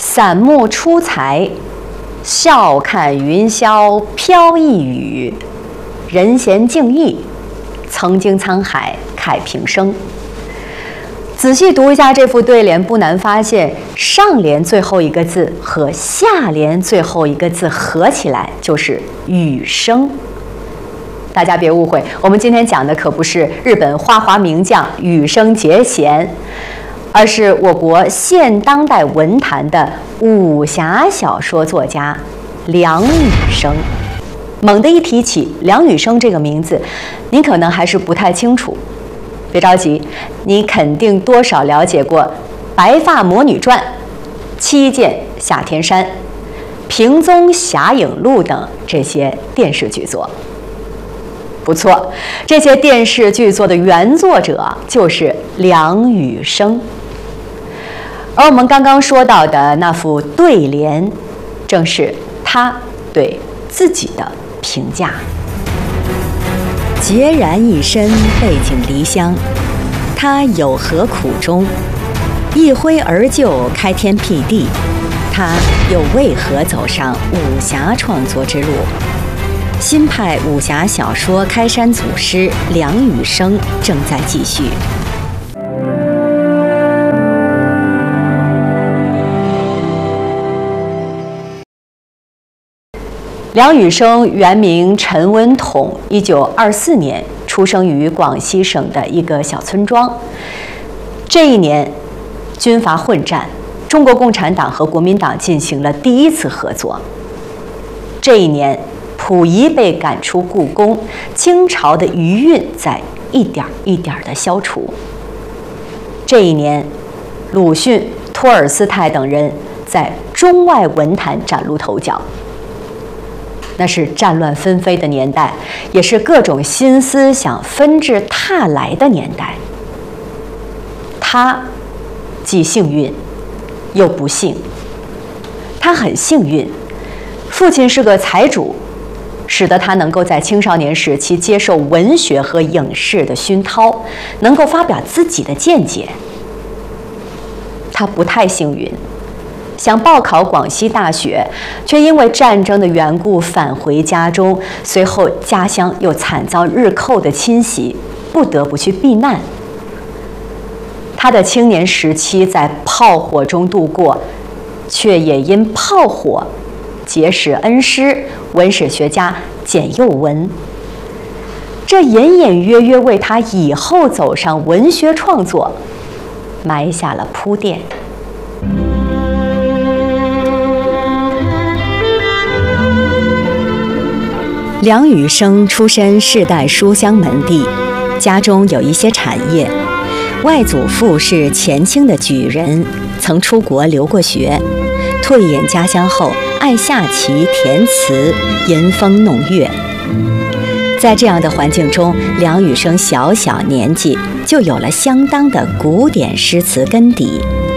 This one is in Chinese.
散木出材，笑看云霄飘逸语。人闲静意，曾经沧海慨平生。仔细读一下这副对联，不难发现，上联最后一个字和下联最后一个字合起来就是雨声。大家别误会，我们今天讲的可不是日本花滑名将羽生结弦，而是我国现当代文坛的武侠小说作家梁羽生。猛地一提起梁羽生这个名字，您可能还是不太清楚。别着急，你肯定多少了解过《白发魔女传》《七剑下天山》《平宗侠影录》等这些电视剧作。不错，这些电视剧作的原作者就是梁羽生。而我们刚刚说到的那副对联，正是他对自己的评价。 孑然一身，背井离乡，他有何苦衷？一挥而就，开天辟地，他又为何走上武侠创作之路？新派武侠小说开山祖师梁羽生正在继续。 梁羽生原名陈文统，1924年出生于广西省的一个小村庄。这一年，军阀混战，中国共产党和国民党进行了第一次合作。这一年，溥仪被赶出故宫，清朝的余韵在一点一点地消除。这一年，鲁迅、托尔斯泰等人在中外文坛崭露头角。那是战乱纷飞的年代，也是各种新思想纷至沓来的年代。他既幸运又不幸。他很幸运，父亲是个财主，使得他能够在青少年时期接受文学和影视的熏陶，能够发表自己的见解。他不太幸运，想报考广西大学，却因为战争的缘故返回家中，随后家乡又惨遭日寇的侵袭，不得不去避难。他的青年时期在炮火中度过，却也因炮火结识恩师文史学家简又文，这隐隐约约为他以后走上文学创作埋下了铺垫。 梁羽生出身世代书香门第，家中有一些产业。外祖父是前清的举人，曾出国留过学。退隐家乡后，爱下棋、填词、吟风弄月。在这样的环境中，梁羽生小小年纪就有了相当的古典诗词根底，